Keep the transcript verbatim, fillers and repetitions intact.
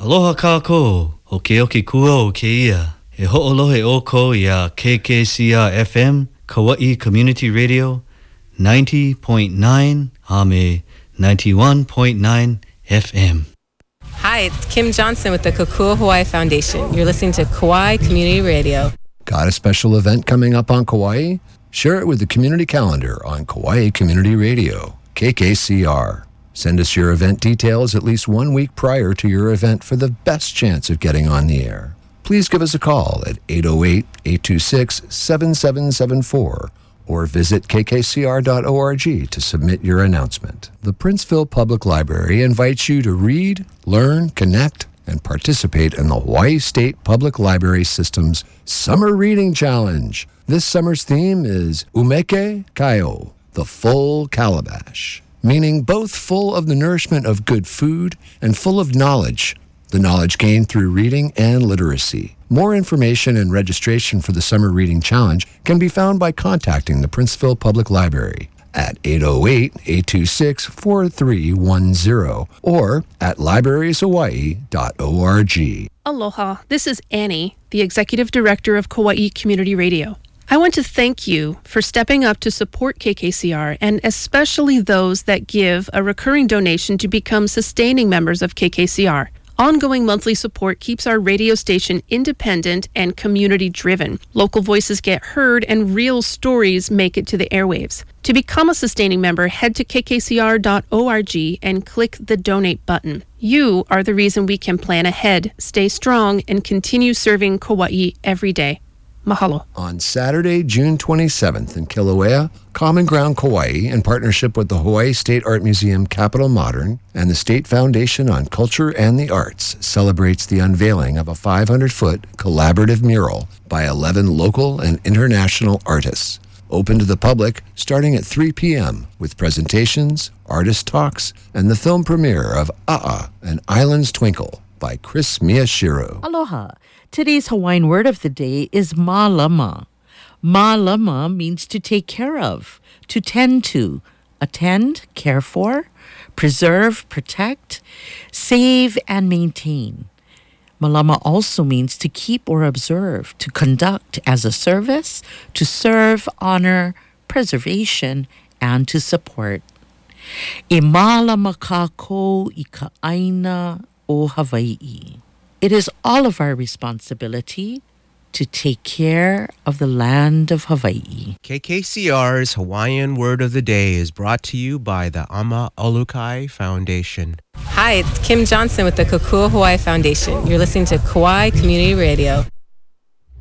Aloha kako, o ke oki kua o ke ia. E ho'olohe o ko ia K K C R F M, Kauai Community Radio, ninety point nine, Ame ninety-one point nine F M. Hi, it's Kim Johnson with the Kokua Hawaii Foundation. You're listening to Kauai Community Radio. Got a special event coming up on Kauai? Share it with the community calendar on Kauai Community Radio, K K C R. Send us your event details at least one week prior to your event for the best chance of getting on the air. Please give us a call at eight oh eight, eight two six, seven seven seven four or visit k k c r dot org to submit your announcement. The Princeville Public Library invites you to read, learn, connect, and participate in the Hawaii State Public Library System's Summer Reading Challenge. This summer's theme is Umeke Kaio, the full calabash, meaning both full of the nourishment of good food and full of knowledge, the knowledge gained through reading and literacy. More information and registration for the Summer Reading Challenge can be found by contacting the Princeville Public Library at eight oh eight, eight two six, four three one zero or at libraries hawaii dot org. Aloha, this is Annie, the Executive Director of Kauai Community Radio. I want to thank you for stepping up to support K K C R, and especially those that give a recurring donation to become sustaining members of K K C R. Ongoing monthly support keeps our radio station independent and community-driven. Local voices get heard and real stories make it to the airwaves. To become a sustaining member, head to k k c r dot org and click the donate button. You are the reason we can plan ahead, stay strong, and continue serving Kauai every day. Mahalo. On Saturday, June twenty-seventh in Kilauea, Common Ground Kauai, in partnership with the Hawaii State Art Museum Capitol Modern and the State Foundation on Culture and the Arts, celebrates the unveiling of a five hundred foot collaborative mural by eleven local and international artists. Open to the public starting at three p.m. with presentations, artist talks, and the film premiere of A'a, An Island's Twinkle by Chris Miyashiro. Aloha. Today's Hawaiian word of the day is mālama. Mālama means to take care of, to tend to, attend, care for, preserve, protect, save, and maintain. Mālama also means to keep or observe, to conduct as a service, to serve, honor, preservation, and to support. E mālama kākou I ka ʻaina o Hawaii. It is all of our responsibility to take care of the land of Hawaii. K K C R's Hawaiian Word of the Day is brought to you by the Ama Olukai Foundation. Hi, it's Kim Johnson with the Kokua Hawaii Foundation. You're listening to Kauai Community Radio.